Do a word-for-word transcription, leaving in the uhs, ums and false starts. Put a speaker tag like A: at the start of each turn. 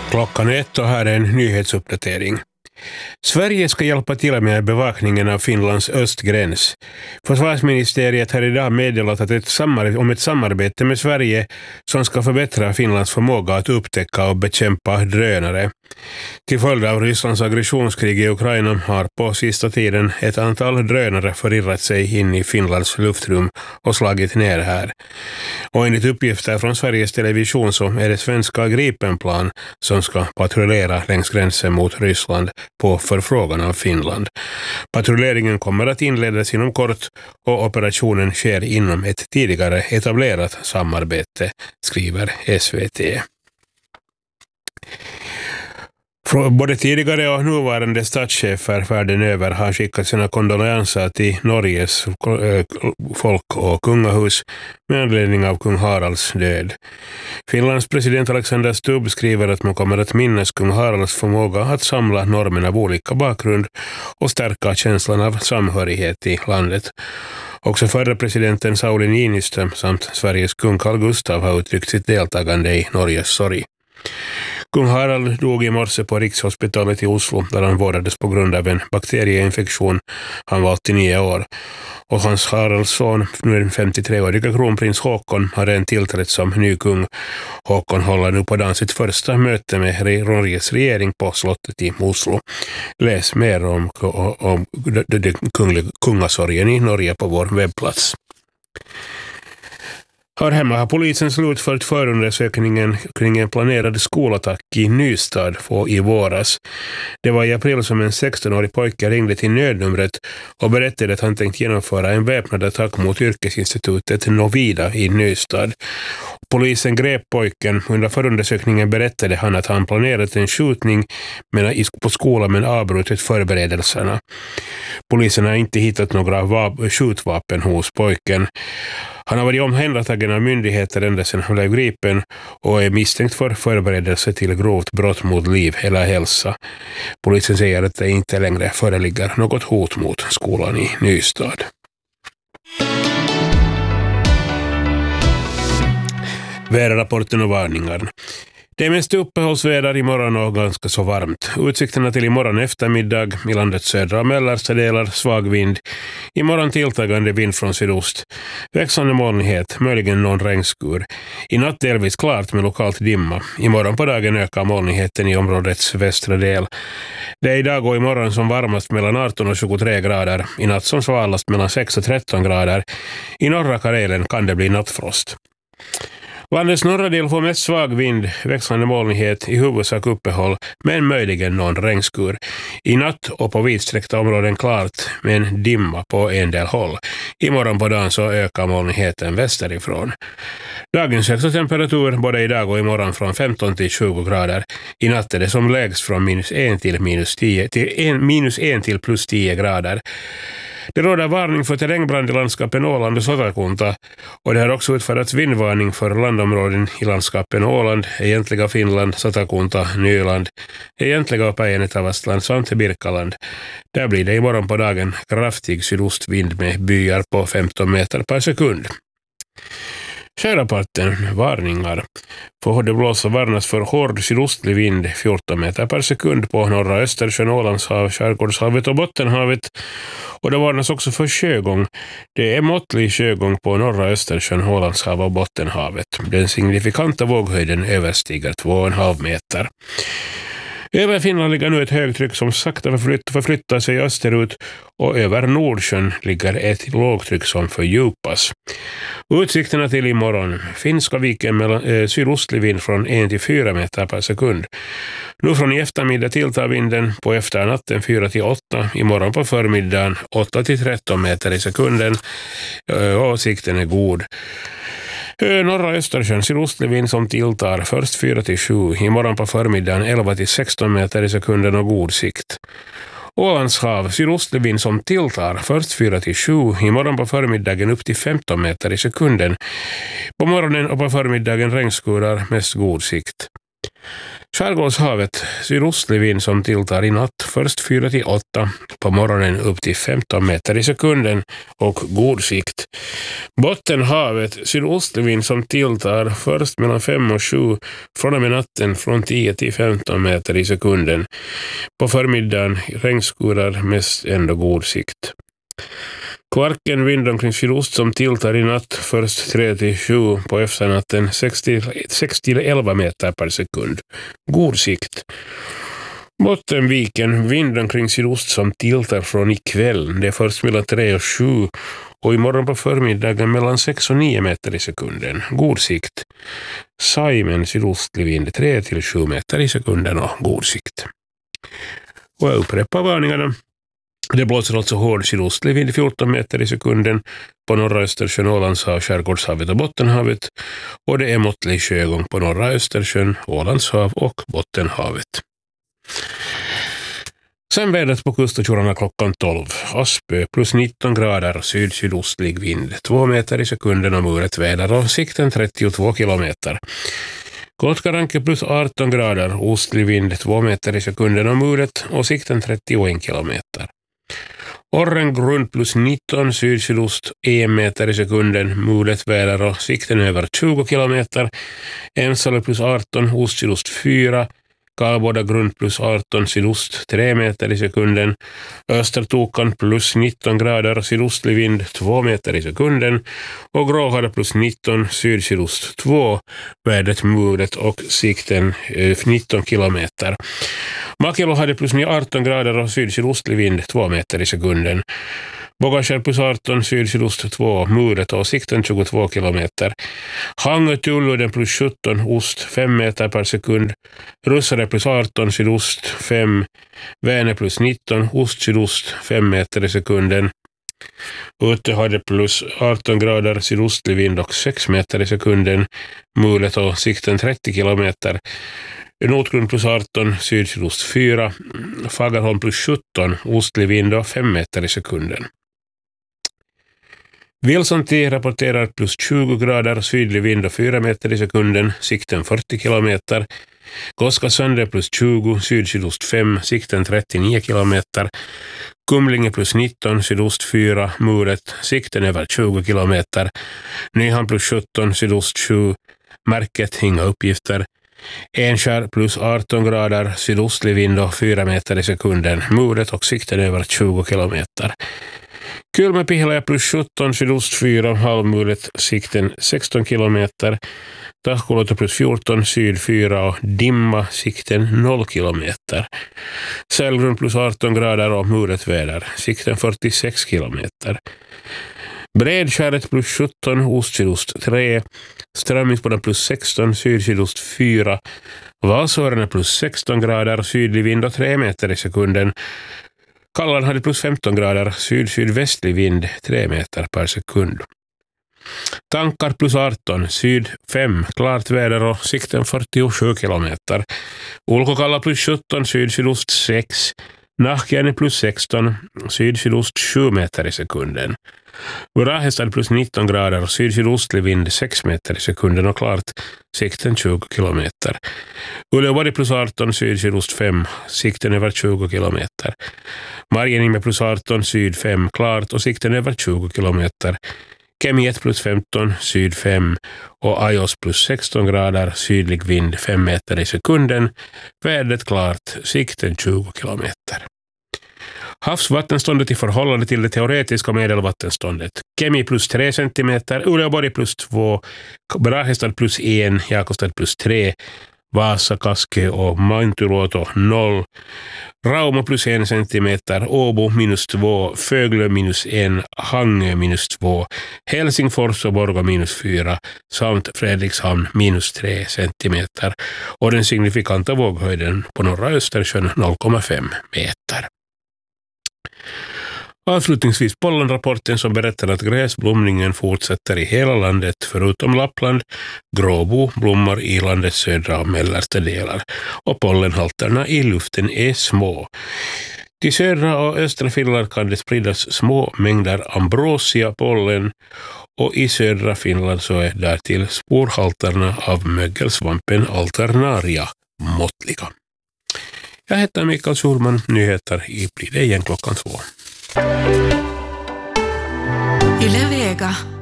A: Klockan ett och här är en nyhetsuppdatering. Sverige ska hjälpa till med bevakningen av Finlands östgräns. Försvarsministeriet har idag meddelat att ett samar- om ett samarbete med Sverige som ska förbättra Finlands förmåga att upptäcka och bekämpa drönare. Till följd av Rysslands aggressionskrig i Ukraina har på sista tiden ett antal drönare förirrat sig in i Finlands luftrum och slagit ner här. Och enligt uppgifter från Sveriges Television så är det svenska Gripenplan som ska patrullera längs gränsen mot Ryssland på förfrågan av Finland. Patrulleringen kommer att inledas inom kort och operationen sker inom ett tidigare etablerat samarbete, skriver S V T. Både tidigare och nuvarande statschefer världen över har skickat sina kondolenser till Norges folk och kungahus med anledning av kung Haralds död. Finlands president Alexander Stubb skriver att man kommer att minnas kung Haralds förmåga att samla normen av olika bakgrund och stärka känslan av samhörighet i landet. Också förre presidenten Sauli Niinistö samt Sveriges kung Carl Gustaf har uttryckt sitt deltagande i Norges sorg. Kung Harald dog i morse på Rikshospitalet i Oslo där han vårdades på grund av en bakterieinfektion. Han var åttionio år. Och hans Haralds son, nu femtiotre-åriga kronprins Håkon, har redan tillträtt som ny kung. Håkon håller nu på dagen sitt första möte med Norges regering på slottet i Oslo. Läs mer om, om, om det kungliga kungasorgen i Norge på vår webbplats. Här hemma har polisen slutfört förundersökningen kring en planerad skolattack i Nystad i våras. Det var i april som en sexton-årig pojke ringde till nödnumret och berättade att han tänkt genomföra en väpnad attack mot yrkesinstitutet Novida i Nystad. Polisen grep pojken. Under förundersökningen berättade han att han planerat en skjutning på skolan men avbrutit förberedelserna. Polisen har inte hittat några vap- skjutvapen hos pojken. Han har varit omhändertagen av myndigheter ända sedan han blev gripen och är misstänkt för förberedelse till grovt brott mot liv eller hälsa. Polisen säger att det inte längre föreligger något hot mot skolan i Nystad. Väderrapporten och varningar. Det är mest uppehållsväder imorgon och ganska så varmt. Utsikterna till imorgon eftermiddag i landets södra och mellersta delar svag vind. Imorgon tilltagande vind från sydost. Växande molnighet, möjligen någon regnskur. I natt delvis klart med lokalt dimma. Imorgon på dagen ökar molnigheten i områdets västra del. Det är idag och imorgon som varmast mellan arton och tjugotre grader. I natt som svalast mellan sex och tretton grader. I norra Karelen kan det bli nattfrost. Landets norra del får mest svag vind, växande molnighet, i huvudsak uppehåll, men möjligen någon regnskur. I natt och på vidsträckta områden klart, men dimma på en del håll. Imorgon på dagen så ökar molnigheten västerifrån. Dagens högsta temperatur både idag och imorgon från femton till tjugo grader. I natt är det som lägst från minus en till minus tio, till en, minus en till plus tio grader. Det råder varning för terrängbrand i landskapen Åland och Satakunta och det har också utfärdats vindvarning för landområden i landskapen Åland, egentliga Finland, Satakunta, Nyland, egentliga och Päijänne-Tavastland samt Birkaland. Där blir det imorgon på dagen kraftig sydostvind med byar på femton meter per sekund. Skärrapporten, varningar. Får det blåsa varnas för hård sydostlig vind fjorton meter per sekund på norra Östersjön, Ålandshav, Skärgårdshavet och Bottenhavet. Och det varnas också för sjögång. Det är måttlig sjögång på norra Östersjön, Ålandshav och Bottenhavet. Den signifikanta våghöjden överstiger två och en halv meter. Över Finland ligger nu ett högtryck som sakta förflytt, förflyttar sig österut och över Nordsjön ligger ett lågtryck som fördjupas. Utsikterna till imorgon. Finska viken mellan eh, sydostlig vind från en till fyra meter per sekund. Nu från i eftermiddag tilltar vinden på efternatten fyra till åtta. Imorgon på förmiddagen åtta till tretton meter i sekunden. Och sikten är god. Norra Östersjön sydostlig vind som tilltar först fyra till sju. Imorgon på förmiddagen elva till sexton meter i sekunden och god sikt. Ålandshav sydostlig vind som tilltar först fyra till sju. Imorgon på förmiddagen upp till femton meter i sekunden. På morgonen och på förmiddagen regnskurar mest god sikt. Skärgårdshavet, sydostlig vind som tilltar i natt, först fyra till åtta, på morgonen upp till femton meter i sekunden och god sikt. Bottenhavet, sydostlig vind som tilltar först mellan fem och sju, från och med natten från tio till femton meter i sekunden. På förmiddagen regnskurar, mest ändå god sikt. Kvarken, vind omkring sydost som tilltar i natt, först tre till sju, på efternatten sex till elva meter per sekund. God sikt. Bottenviken, vind omkring sydost som tilltar från ikväll, det är först mellan tre och sju, och imorgon på förmiddagen mellan sex och nio meter i sekunden. God sikt. Saimen, sydostlig vind, tre till sju meter i sekunden och god sikt. Och jag upprepar varningarna. Det blåser alltså hård sydostlig vind fjorton meter i sekunden på norra Östersjön, Ålandshav, Skärgårdshavet och Bottenhavet, och det är måttlig sjögång på norra Östersjön, Ålandshav och Bottenhavet. Sen vädret på kustkörarna klockan tolv. Aspö plus nitton grader, syd-sydostlig vind, två meter i sekunden och muret väder och sikten trettiotvå kilometer. Kotkaranke plus arton grader, ostlig vind, två meter i sekunden och muret och sikten trettioen kilometer. Orrengrund plus nitton, syd-sydost, en meter i sekunden, mulet väder och sikten över tjugo kilometer. Ensala plus arton, ost-sydost fyra, Kallbåda grund plus arton, sydost tre meter i sekunden. Östertokan plus nitton grader, sydostlig vind två meter i sekunden. Och Gråhada plus nitton, syd-sydost två, vädret mulet och sikten nitton kilometer. Makelo hade plus arton grader och syd-sydostlig vind två meter i sekunden. Bogaskär plus arton, syd-sydost två, muret och sikten tjugotvå kilometer. Hangö Tulluden plus sjutton, ost fem meter per sekund. Russare plus arton, sydost fem. Vänä plus nitton, ost sydost fem meter i sekunden. Ute hade plus arton grader, sydostlig vind och sex meter i sekunden. Mulet och sikten trettio kilometer. Notgrund plus arton, syd-sydost fyra. Fagerholm plus sjutton, ostlig vind och fem meter i sekunden. Vilsanti rapporterar plus tjugo grader, sydlig vind och fyra meter i sekunden, sikten fyrtio kilometer. Koskasande plus tjugo, syd-sydost fem, sikten trettionio kilometer. Kumlinge plus nitton, sydost fyra, muret, sikten över tjugo kilometer. Nyhamn plus sjutton, sydost sju, märket, inga uppgifter. Enskär plus arton grader, sydostlig vind och fyra meter i sekunden, muret och sikten över tjugo kilometer. Kylmäpihla plus sjutton, sydost fyra, halvmulet, sikten sexton kilometer. Tahkolota plus fjorton, syd fyra och dimma, sikten noll kilometer. Sälgrund plus arton grader och muret väder, sikten fyrtiosex kilometer. Bredskäret plus sjutton, ostsydost tre. Strömmingsboda plus sexton, sydsydost fyra. Valsåren plus sexton grader, sydlig vind och tre meter i sekunden. Kallan hade plus femton grader, syd-sydvästlig vind tre meter per sekund. Tankar plus arton, syd fem, klart väder och sikten fyrtiosju kilometer. Ulkokalla plus sjutton, syd-sydost sex. Nahkiani plus sexton, syd-sydost sju meter i sekunden. Urahestad plus nitton grader, syd-sydostlig vind sex meter i sekunden och klart, sikten tjugo kilometer. Uleåborg plus arton, syd-sydost fem, sikten över tjugo kilometer. Marjeninge plus arton, syd fem, klart och sikten över tjugo kilometer. Kemi ett plus femton, syd fem och Ajos plus sexton grader, sydlig vind fem meter i sekunden. Vädret klart, sikten tjugo kilometer. Havsvattenståndet i förhållande till det teoretiska medelvattenståndet. Kemi plus tre centimeter, Uleåborg plus två, Brahestad plus en, Jakobstad plus tre, Vasa, Kaske och Mäntyluoto noll. Rauma plus en centimeter, Åbo minus två, Föglö minus en, Hangö minus två, Helsingfors och Borgå minus fyra samt Fredrikshamn minus tre centimeter och den signifikanta våghöjden på norra Östersjön noll komma fem meter. Avslutningsvis pollenrapporten som berättar att gräsblomningen fortsätter i hela landet förutom Lappland. Gråbo blommar i landets södra och mellersta delar och pollenhalterna i luften är små. Till södra och östra Finland kan det spridas små mängder ambrosia pollen och i södra Finland så är därtill sporhalterna av mögelsvampen alternaria måttliga. Jag heter Mikael Schulman, nyheter i blir det igen klockan två.
B: Yle Vega.